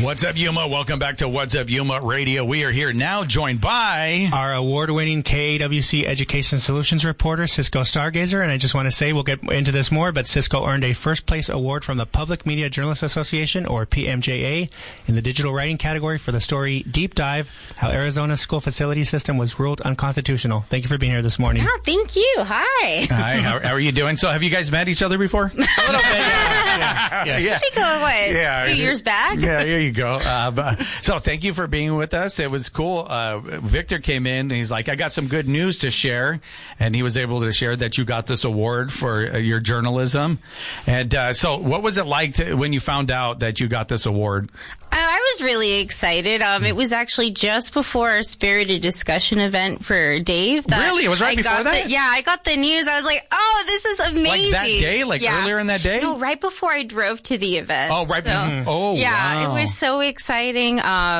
What's up, Yuma? Welcome back to What's Up, Yuma Radio. We are here now joined by our award-winning KAWC Education Solutions reporter, Cisco Stargazer. And I just want to say, we'll get into this more, but Cisco earned a first-place award from the Public Media Journalists Association, or PMJA, in the digital writing category for the story Deep Dive, How Arizona's School Facility System Was Ruled Unconstitutional. Thank you for being here this morning. Oh, thank you. Hi. Hi, how are you doing? So have you guys met each other before? A little bit, yeah. I think a few years back. Yeah, here you go. So thank you for being with us. It was cool. Victor came in and he's like, I got some good news to share. And he was able to share that you got this award for your journalism. And so what was it like when you found out that you got this award? I was really excited. It was actually just before our Spirited Discussion event for Dave. Really? It was right before that? I got the news. I was like, oh, this is amazing. Like that day? Earlier in that day? No, right before I drove to the event. Oh, right. Oh, yeah, wow. It was so exciting.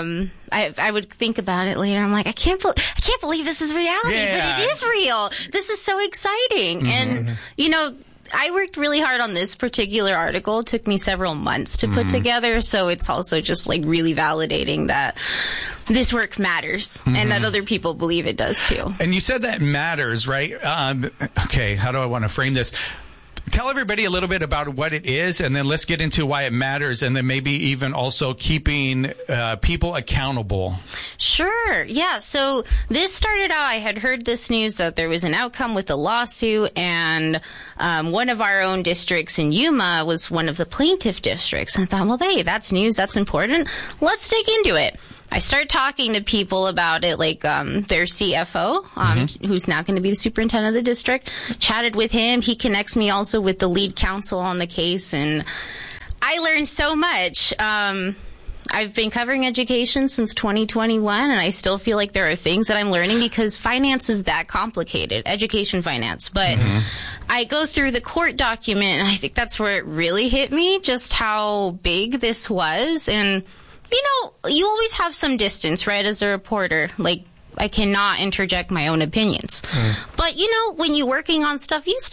I would think about it later. I'm like, I can't believe this is reality, but it is real. This is so exciting. Mm-hmm. And, I worked really hard on this particular article. It took me several months to put together, so it's also just really validating that this work matters and that other people believe it does too. And you said that matters, right? Okay, how do I want to frame this? Tell everybody a little bit about what it is, and then let's get into why it matters, and then maybe even also keeping people accountable. Sure. Yeah. So this started out, I had heard this news that there was an outcome with the lawsuit, and one of our own districts in Yuma was one of the plaintiff districts. And I thought, well, hey, that's news. That's important. Let's dig into it. I started talking to people about it, like their CFO, who's now going to be the superintendent of the district. Chatted with him. He connects me also with the lead counsel on the case, and I learned so much. I've been covering education since 2021, and I still feel like there are things that I'm learning because finance is that complicated, education finance. But I go through the court document, and I think that's where it really hit me, just how big this was. And you always have some distance, right, as a reporter. Like, I cannot interject my own opinions. But, when you're working on stuff, you